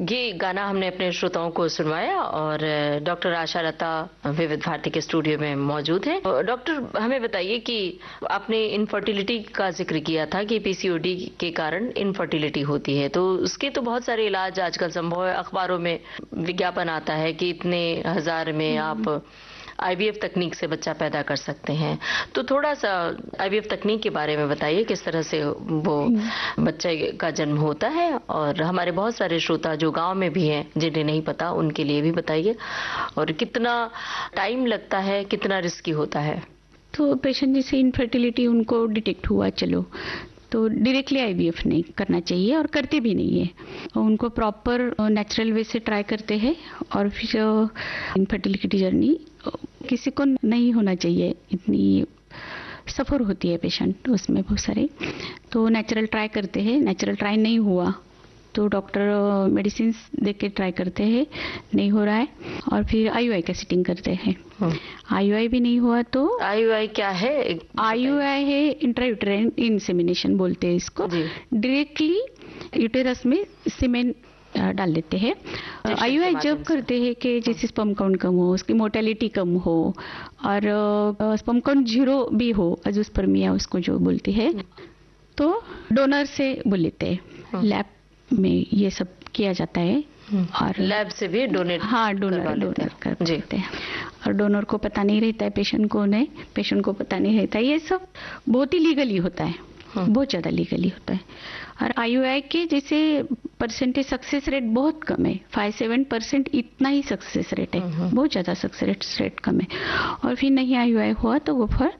ये गाना हमने अपने श्रोताओं को सुनवाया और डॉक्टर आशा लता विविध भारती के स्टूडियो में मौजूद है। डॉक्टर, हमें बताइए कि आपने इनफर्टिलिटी का जिक्र किया था कि पीसीओडी के कारण इनफर्टिलिटी होती है, तो उसके तो बहुत सारे इलाज आजकल संभव है। अखबारों में विज्ञापन आता है कि इतने हजार में आप आईवीएफ तकनीक से बच्चा पैदा कर सकते हैं। तो थोड़ा सा आईवीएफ तकनीक के बारे में बताइए, किस तरह से वो बच्चे का जन्म होता है, और हमारे बहुत सारे श्रोता जो गांव में भी हैं जिन्हें नहीं पता उनके लिए भी बताइए, और कितना टाइम लगता है, कितना रिस्की होता है। तो पेशेंट जैसे इनफर्टिलिटी उनको डिटेक्ट हुआ, चलो तो डायरेक्टली आईवीएफ नहीं करना चाहिए और करते भी नहीं है। उनको प्रॉपर नेचुरल वे से ट्राई करते हैं और फिर इनफर्टिलिटी जर्नी किसी को नहीं होना चाहिए, इतनी सफ़र होती है पेशेंट उसमें बहुत सारे, तो नेचुरल ट्राई करते हैं। नेचुरल ट्राई नहीं हुआ तो डॉक्टर मेडिसिन दे के ट्राई करते हैं, नहीं हो रहा है और फिर आईयूआई का सेटिंग करते हैं। आईयूआई भी नहीं हुआ तो आईयूआई क्या है? आईयूआई है इंट्रायूटेराइन इंसेमिनेशन बोलते हैं इसको। डायरेक्टली यूटेरस में सीमेन डाल देते हैं। आईयूआई जब करते हैं कि जैसे स्पर्म काउंट कम हो, उसकी मोर्टेलिटी कम हो और स्पर्म काउंट 0 भी हो, अजोस्पर्मिया उसको जो बोलती है, तो डोनर से बोल लेते हैं। लैब में ये सब किया जाता है और लैब से भी डोनेट डोनर कर देते हैं और डोनर को पता नहीं रहता है पेशेंट को, नहीं पेशेंट को पता नहीं रहता है। ये सब बहुत ही लीगली होता है, बहुत ज़्यादा लीगली होता है। और आईयूआई के जैसे परसेंटेज सक्सेस रेट बहुत कम है, 5-7% इतना ही सक्सेस रेट है, बहुत ज़्यादा सक्सेस रेट कम है। और फिर नहीं आईयूआई हुआ तो वो फॉर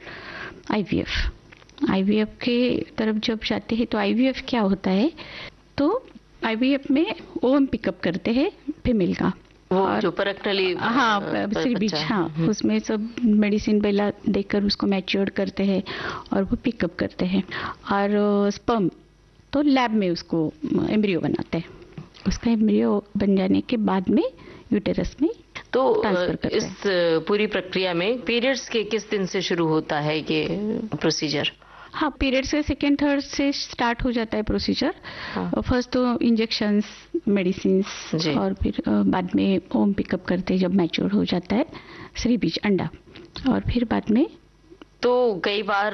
आईवीएफ के तरफ जब जाते हैं तो आईवीएफ क्या होता है, तो आईवीएफ में ओवम पिकअप करते हैं फीमेल का, वो जो परक्टली बीच, उसमें सब मेडिसिन पहला देकर उसको मैच्योर करते हैं और वो पिकअप करते हैं और स्पर्म तो लैब में उसको एम्ब्रियो बनाते हैं। उसका एम्ब्रियो बन जाने के बाद में यूटेरस में तो इस पूरी प्रक्रिया में पीरियड्स के किस दिन से शुरू होता है ये प्रोसीजर? हाँ, पीरियड से सेकेंड थर्ड से स्टार्ट हो जाता है प्रोसीजर। फर्स्ट तो इंजेक्शंस, मेडिसिन्स और फिर बाद में ओम पिकअप करते हैं जब मैच्योर हो जाता है श्री बीज अंडा, और फिर बाद में तो कई बार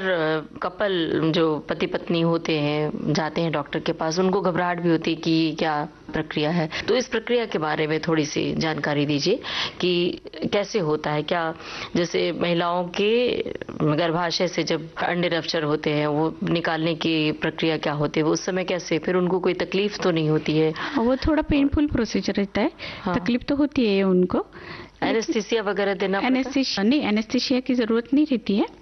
कपल जो पति पत्नी होते हैं जाते हैं डॉक्टर के पास, उनको घबराहट भी होती है कि क्या प्रक्रिया है, तो इस प्रक्रिया के बारे में थोड़ी सी जानकारी दीजिए कि कैसे होता है। क्या जैसे महिलाओं के गर्भाशय से जब अंडे रप्चर होते हैं वो निकालने की प्रक्रिया क्या होती है, वो उस समय कैसे, फिर उनको कोई तकलीफ तो नहीं होती है? वो थोड़ा पेनफुल प्रोसीजर रहता है। तकलीफ तो होती है उनको, एनेस्थीसिया वगैरह देना पड़ता? नहीं, एनेस्थीसिया की जरूरत नहीं रहती है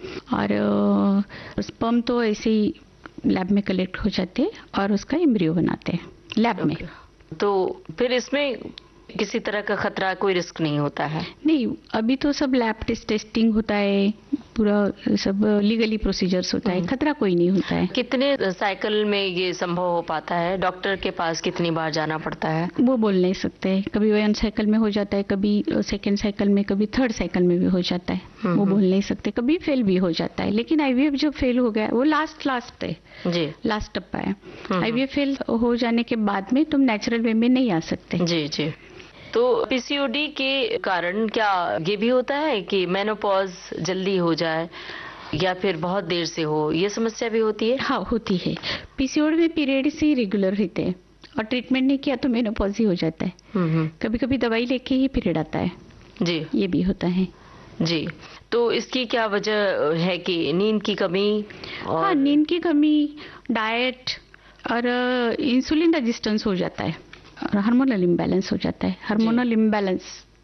और स्पर्म तो ऐसे ही लैब में कलेक्ट हो जाते हैं और उसका एम्ब्रियो बनाते हैं लैब में। तो फिर इसमें किसी तरह का खतरा, कोई रिस्क नहीं होता है? नहीं, अभी तो सब लैब टेस्टिंग होता है, पूरा सब लीगली प्रोसीजर्स होता है, खतरा कोई नहीं होता है। कितने साइकिल में ये संभव हो पाता है? डॉक्टर के पास कितनी बार जाना पड़ता है? वो बोल नहीं सकते, कभी 1 साइकिल में हो जाता है, कभी 2nd साइकिल में, कभी 3rd साइकिल में भी हो जाता है, वो बोल नहीं सकते, कभी फेल भी हो जाता है। लेकिन आईवीएफ जब फेल हो गया वो लास्ट है जी, लास्ट टप्पा है। आईवीएफ फेल हो जाने के बाद में तुम नेचुरल वे में नहीं आ सकते। जी जी। तो पीसीओडी के कारण क्या ये भी होता है कि मेनोपॉज जल्दी हो जाए या फिर बहुत देर से हो, ये समस्या भी होती है? हाँ, होती है। पीसीओडी में पीरियड से रेगुलर रहते हैं और ट्रीटमेंट नहीं किया तो मेनोपॉज ही हो जाता है। कभी कभी दवाई लेके ही पीरियड आता है जी, ये भी होता है जी। तो इसकी क्या वजह है कि नींद की कमी? हाँ, नींद की कमी, डाइट और इंसुलिन रेजिस्टेंस हो जाता है और हार्मोनल इम्बैलेंस हो जाता है। हार्मोनल इम्बैलेंस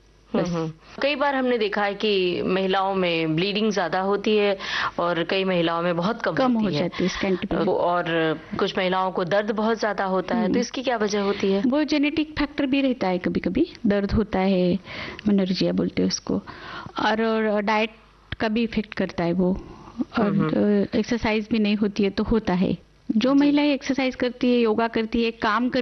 कई बार हमने देखा है कि महिलाओं में ब्लीडिंग ज्यादा होती है और कई महिलाओं में बहुत कम हो जाती है, और कुछ महिलाओं को दर्द बहुत ज्यादा होता है, तो इसकी क्या वजह होती है? वो जेनेटिक फैक्टर भी रहता है, कभी कभी दर्द होता है, मेनोरेजिया बोलते हैं उसको, और डाइट का भी इफेक्ट करता है वो, और एक्सरसाइज भी नहीं होती है तो होता है। जो महिलाएं एक्सरसाइज करती है, योगा करती है, काम